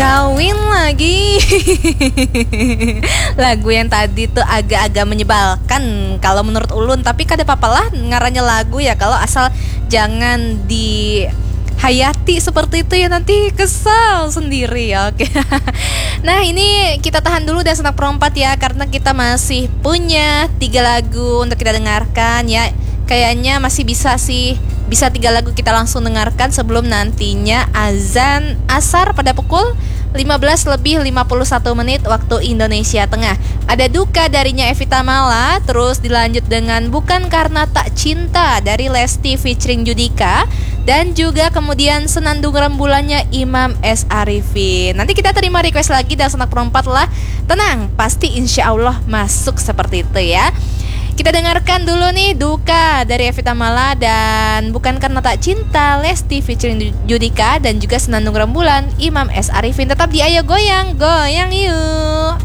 Kawin lagi. Lagu yang tadi tuh agak-agak menyebalkan kalau menurut Ulun, tapi kada apa-apa lah ngarannya lagu ya, kalau asal jangan dihayati seperti itu ya, nanti kesal sendiri ya. Oke. Nah, ini kita tahan dulu dan Senak Perempat ya, karena kita masih punya 3 lagu untuk kita dengarkan ya. Kayaknya masih bisa sih, bisa 3 lagu kita langsung dengarkan sebelum nantinya azan asar pada pukul 15:51 waktu Indonesia Tengah. Ada Duka darinya Evita Mala, terus dilanjut dengan Bukan Karena Tak Cinta dari Lesti featuring Judika, dan juga kemudian Senandung Rembulannya Imam S. Arifin. Nanti kita terima request lagi dan Senak Perempat lah. Tenang, pasti insya Allah masuk seperti itu ya. Kita dengarkan dulu nih Duka dari Evita Mala dan Bukan Karena Tak Cinta Lesti featuring Judika, dan juga Senandung Rembulan Imam S. Arifin. Tetap di Ayo Goyang, goyang yuk.